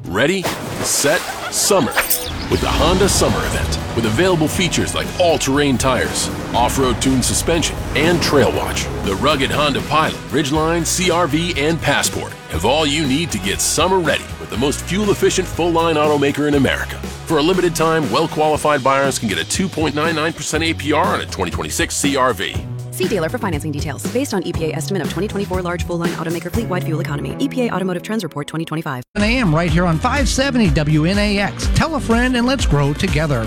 Ready, set, summer. With the Honda Summer Event. With available features like all-terrain tires, off-road tuned suspension, and Trail Watch. The rugged Honda Pilot, Ridgeline, CR-V, and Passport have all you need to get summer ready with the most fuel-efficient full-line automaker in America. For a limited time, well-qualified buyers can get a 2.99% APR on a 2026 CR-V. See dealer for financing details. Based on EPA estimate of 2024 large full-line automaker fleet-wide fuel economy. EPA Automotive Trends Report 2025. 7 a.m. right here on 570 WNAX. Tell a friend and let's grow together.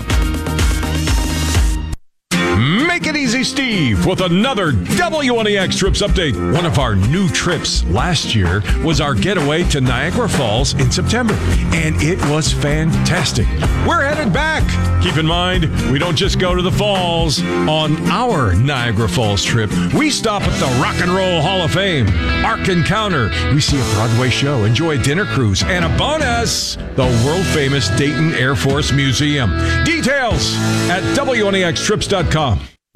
Make it easy, Steve, with another WNAX Trips update. One of our new trips last year was our getaway to Niagara Falls in September, and it was fantastic. We're headed back. Keep in mind, we don't just go to the falls. On our Niagara Falls trip, we stop at the Rock and Roll Hall of Fame, Ark Encounter. We see a Broadway show, enjoy a dinner cruise, and a bonus, the world-famous Dayton Air Force Museum. Details at WNAXtrips.com.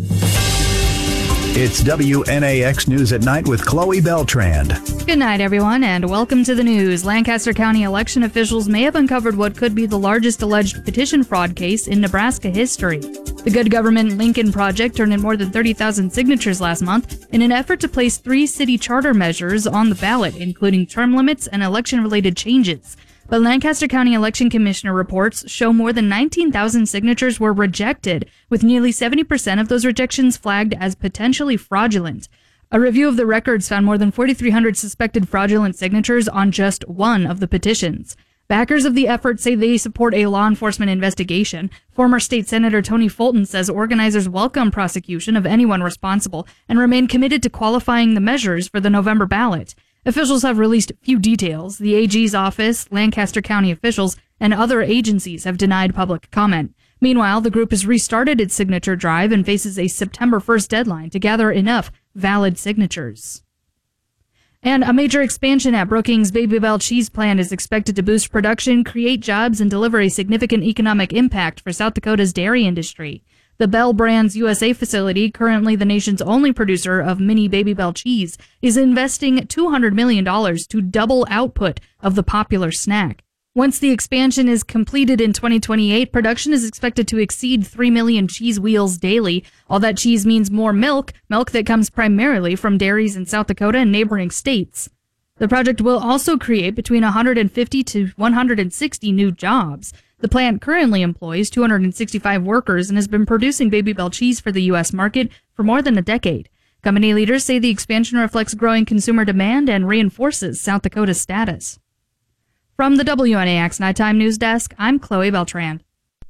It's WNAX News at Night with Chloe Beltrand. Good night, everyone, and welcome to the news. Lancaster County election officials may have uncovered what could be the largest alleged petition fraud case in Nebraska history. The Good Government Lincoln Project turned in more than 30,000 signatures last month in an effort to place 3 city charter measures on the ballot, including term limits and election-related changes. But Lancaster County Election Commissioner reports show more than 19,000 signatures were rejected, with nearly 70% of those rejections flagged as potentially fraudulent. A review of the records found more than 4,300 suspected fraudulent signatures on just one of the petitions. Backers of the effort say they support a law enforcement investigation. Former State Senator Tony Fulton says organizers welcome prosecution of anyone responsible and remain committed to qualifying the measures for the November ballot. Officials have released few details. The AG's office, Lancaster County officials, and other agencies have denied public comment. Meanwhile, the group has restarted its signature drive and faces a September 1st deadline to gather enough valid signatures. And a major expansion at Brookings Babybel Cheese Plant is expected to boost production, create jobs, and deliver a significant economic impact for South Dakota's dairy industry. The Bell Brands USA facility, currently the nation's only producer of mini Babybel cheese, is investing $200 million to double output of the popular snack. Once the expansion is completed in 2028, production is expected to exceed 3 million cheese wheels daily. All that cheese means more milk that comes primarily from dairies in South Dakota and neighboring states. The project will also create between 150 to 160 new jobs. The plant currently employs 265 workers and has been producing Babybel cheese for the U.S. market for more than a decade. Company leaders say the expansion reflects growing consumer demand and reinforces South Dakota's status. From the WNAX Nighttime News Desk, I'm Chloe Beltrand.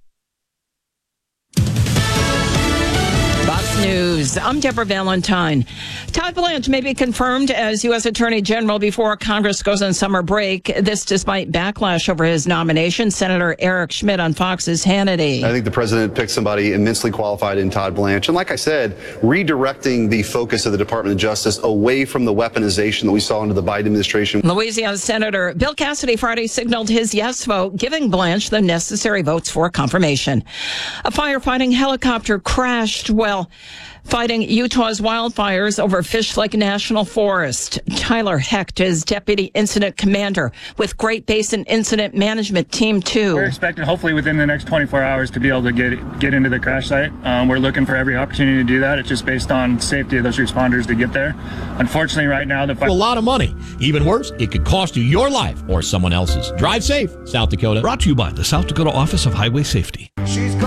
Fox News. I'm Deborah Valentine. Todd Blanche may be confirmed as U.S. Attorney General before Congress goes on summer break. This despite backlash over his nomination. Senator Eric Schmidt on Fox's Hannity. I think the president picked somebody immensely qualified in Todd Blanche. And like I said, redirecting the focus of the Department of Justice away from the weaponization that we saw under the Biden administration. Louisiana Senator Bill Cassidy Friday signaled his yes vote, giving Blanche the necessary votes for confirmation. A firefighting helicopter crashed while fighting Utah's wildfires over Fish Lake National Forest. Tyler Hecht is Deputy Incident Commander with Great Basin Incident Management Team 2. We're expecting hopefully within the next 24 hours to be able to get into the crash site. We're looking for every opportunity to do that. It's just based on safety of those responders to get there. Unfortunately, right now, a lot of money. Even worse, it could cost you your life or someone else's. Drive safe, South Dakota. Brought to you by the South Dakota Office of Highway Safety. She's